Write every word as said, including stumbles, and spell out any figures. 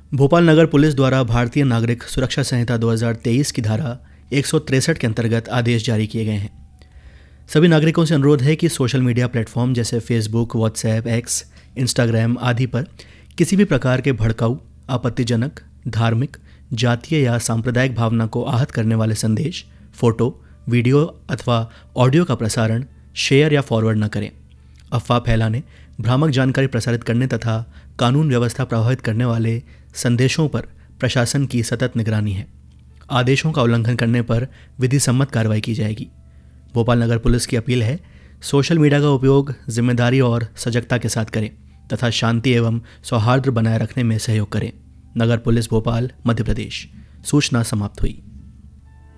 भोपाल नगर police द्वारा भारतीय नागरिक सुरक्षा संहिता दो हज़ार तेईस की धारा एक सौ तिरसठ के अंतर्गत आदेश जारी किए गए हैं। सभी नागरिकों से अनुरोध है कि सोशल मीडिया प्लेटफॉर्म जैसे फेसबुक, व्हाट्सएप, एक्स, इंस्टाग्राम आदि पर किसी भी प्रकार के भड़काऊ, आपत्तिजनक, धार्मिक, जातीय या सांप्रदायिक भावना को आहत करने वाले संदेश, फोटो, वीडियो अथवा ऑडियो का प्रसारण, शेयर या फॉरवर्ड न करें। अफवाह फैलाने, भ्रामक जानकारी प्रसारित करने तथा कानून व्यवस्था प्रभावित करने वाले संदेशों पर प्रशासन की सतत निगरानी है। आदेशों का उल्लंघन करने पर विधि सम्मत कार्रवाई की जाएगी। भोपाल नगर पुलिस की अपील है, सोशल मीडिया का उपयोग जिम्मेदारी और सजगता के साथ करें तथा शांति एवं सौहार्द बनाए रखने में सहयोग करें। नगर पुलिस भोपाल, मध्य प्रदेश। सूचना समाप्त हुई।